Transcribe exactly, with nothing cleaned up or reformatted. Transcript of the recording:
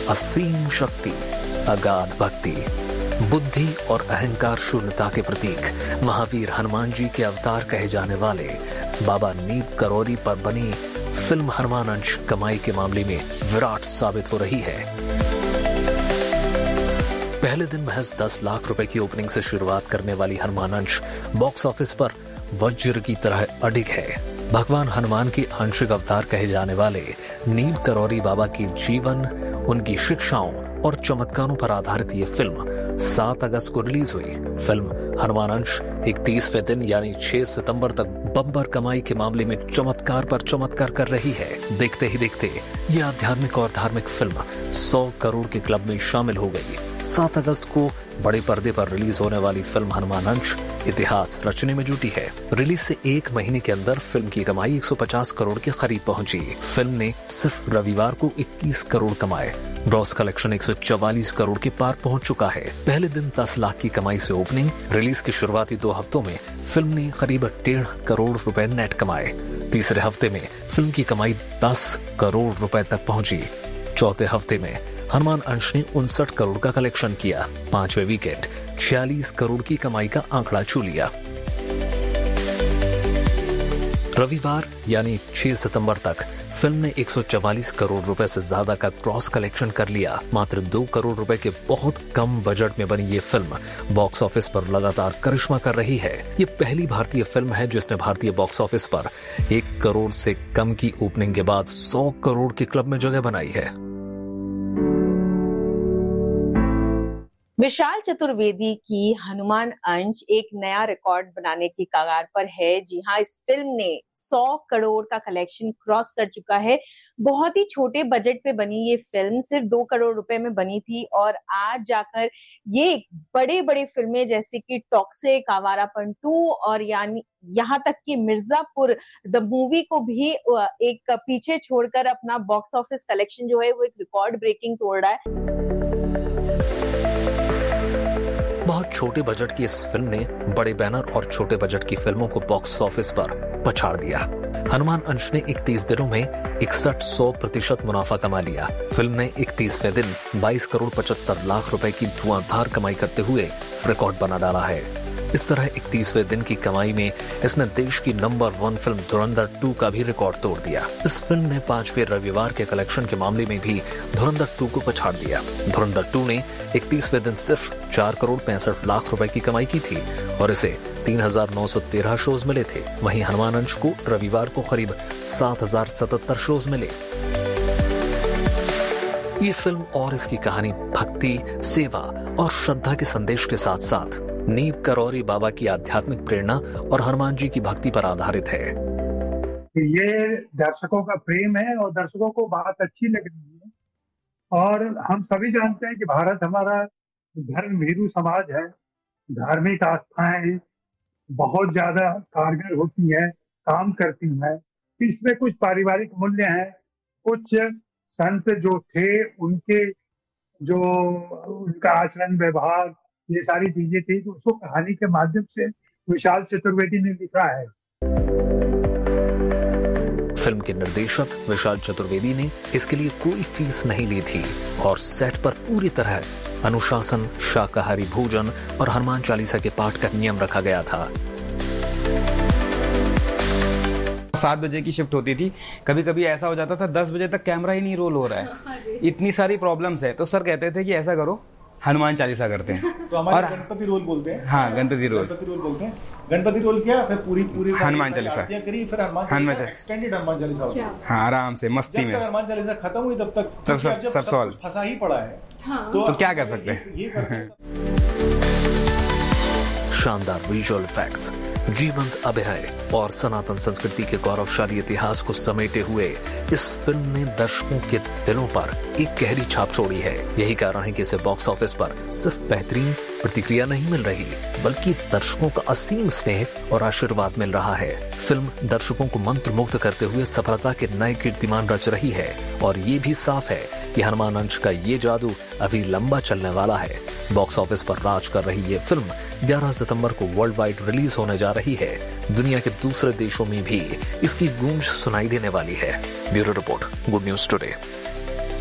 असीम शक्ति, अगाध भक्ति, बुद्धि और अहंकार शून्यता के प्रतीक महावीर हनुमान जी के अवतार कहे जाने वाले बाबा नीम करौरी पर बनी फिल्म हनुमान अंश कमाई के मामले में विराट साबित हो रही है। पहले दिन महज दस लाख रुपए की ओपनिंग से शुरुआत करने वाली हनुमान अंश बॉक्स ऑफिस पर वज्र की तरह अडिग है। भगवान हनुमान के आंशिक अवतार कहे जाने वाले नीम करौरी बाबा की जीवन, उनकी शिक्षाओं और चमत्कारों पर आधारित ये फिल्म सात अगस्त को रिलीज हुई। फिल्म हनुमान अंश इकतीसवें दिन यानी छह सितंबर तक बम्पर कमाई के मामले में चमत्कार पर चमत्कार कर रही है। देखते ही देखते ये आध्यात्मिक और धार्मिक फिल्म सौ करोड़ के क्लब में शामिल हो गई। सात अगस्त को बड़े पर्दे पर रिलीज होने वाली फिल्म हनुमान अंश इतिहास रचने में जुटी है। रिलीज से एक महीने के अंदर फिल्म की कमाई एक सौ पचास करोड़ के करीब पहुंची। फिल्म ने सिर्फ रविवार को इक्कीस करोड़ कमाए। ग्रॉस कलेक्शन एक सौ चौवालीस करोड़ के पार पहुंच चुका है। पहले दिन दस लाख की कमाई से ओपनिंग, रिलीज के शुरुआती दो हफ्तों में फिल्म ने करीब डेढ़ करोड़ रुपए नेट कमाए। तीसरे हफ्ते में फिल्म की कमाई दस करोड़ रुपए तक पहुंची। चौथे हफ्ते में हनुमान अंश ने उनसठ करोड़ का कलेक्शन किया। पांचवें वीकेंड छियालीस करोड़ की कमाई का आंकड़ा छू लिया। रविवार यानी छह सितंबर तक फिल्म ने एक सौ चवालीस करोड़ रुपए से ज्यादा का क्रॉस कलेक्शन कर लिया। मात्र दो करोड़ रुपए के बहुत कम बजट में बनी ये फिल्म बॉक्स ऑफिस पर लगातार करिश्मा कर रही है। ये पहली भारतीय फिल्म है जिसने भारतीय बॉक्स ऑफिस पर एक करोड़ से कम की ओपनिंग के बाद सौ करोड़ के क्लब में जगह बनाई है। विशाल चतुर्वेदी की हनुमान अंश एक नया रिकॉर्ड बनाने की कगार पर है। जी हाँ, इस फिल्म ने सौ करोड़ का कलेक्शन क्रॉस कर चुका है। बहुत ही छोटे बजट पे बनी ये फिल्म सिर्फ दो करोड़ रुपए में बनी थी और आज जाकर ये बड़े बड़े फिल्में जैसे कि टॉक्सिक, आवारापन टू और यानी यहाँ तक कि मिर्जापुर द मूवी को भी एक पीछे छोड़कर अपना बॉक्स ऑफिस कलेक्शन जो है वो एक रिकॉर्ड ब्रेकिंग तोड़ रहा है। बहुत छोटे बजट की इस फिल्म ने बड़े बैनर और छोटे बजट की फिल्मों को बॉक्स ऑफिस पर पछाड़ दिया। हनुमान अंश ने इकतीस दिनों में इकसठ सौ प्रतिशत मुनाफा कमा लिया। फिल्म ने इकतीसवें दिन बाईस करोड़ पचहत्तर लाख रुपए की धुआंधार कमाई करते हुए रिकॉर्ड बना डाला है। इस तरह इकतीसवें दिन की कमाई में इसने देश की number one film Dhurandhar to का भी रिकॉर्ड तोड़ दिया। इस फिल्म ने पांचवें रविवार के कलेक्शन के मामले में भी धुरंधर टू को पछाड़ दिया। धुरंधर टू ने इकतीसवें दिन सिर्फ चार करोड़ पैंसठ लाख रुपए की कमाई की थी और इसे तीन हजार नौ सौ तेरह शोज मिले थे। वहीं हनुमान अंश को रविवार को करीब सात हजार सतहत्तर शोज मिले। ये फिल्म और इसकी कहानी भक्ति, सेवा और श्रद्धा के संदेश के साथ साथ नीम करौरी बाबा की आध्यात्मिक प्रेरणा और हनुमान जी की भक्ति पर आधारित है। ये दर्शकों का प्रेम है और दर्शकों को बात अच्छी लग रही है और हम सभी जानते हैं कि भारत हमारा धर्म भीरू समाज है। धार्मिक आस्थाएं बहुत ज्यादा कारगर होती हैं, काम करती हैं। इसमें कुछ पारिवारिक मूल्य हैं, कुछ संत जो थे उनके जो उनका आचरण व्यवहार ये सारी चीजें थी तो उसको कहानी के माध्यम से विशाल चतुर्वेदी ने लिखा है। फिल्म के निर्देशक विशाल चतुर्वेदी ने इसके लिए कोई फीस नहीं ली थी और सेट पर पूरी तरह अनुशासन, शाकाहारी भोजन और हनुमान चालीसा के पाठ का नियम रखा गया था। सात बजे की शिफ्ट होती थी, कभी कभी ऐसा हो जाता था दस बजे तक कैमरा ही नहीं रोल हो रहा है। इतनी सारी प्रॉब्लम्स है तो सर कहते थे कि ऐसा करो हनुमान चालीसा करते हैं तो हमारे गणपति रोल बोलते हैं। हाँ, गणपति रोल गणपति रोल बोलते हैं। गणपति रोल किया, फिर पूरी पूरी हनुमान चालीसा करी, फिर हनुमान चालीसा एक्सटेंडेड हनुमान चालीसा हो गया। हाँ, आराम से मस्ती में। जब तक हनुमान चालीसा खत्म हुई तब तक तब सब सब सॉल्व फंसा ही पड़ा है। हाँ। तो, तो क्या कर सकते हैं। शानदार विजुअल इफेक्ट्स, जीवंत अभिनय और सनातन संस्कृति के गौरवशाली इतिहास को समेटे हुए इस फिल्म ने दर्शकों के दिलों पर एक गहरी छाप छोड़ी है। यही कारण है कि इसे बॉक्स ऑफिस पर सिर्फ बेहतरीन प्रतिक्रिया नहीं मिल रही बल्कि दर्शकों का असीम स्नेह और आशीर्वाद मिल रहा है। फिल्म दर्शकों को मंत्रमुग्ध करते हुए सफलता के नए कीर्तिमान रच रही है और ये भी साफ है कि हनुमान अंश का ये जादू अभी लंबा चलने वाला है। बॉक्स ऑफिस पर राज कर रही ये फिल्म ग्यारह सितंबर को वर्ल्ड वाइड रिलीज होने जा रही है। दुनिया के दूसरे देशों में भी इसकी गूंज सुनाई देने वाली है। Bureau report, good news today.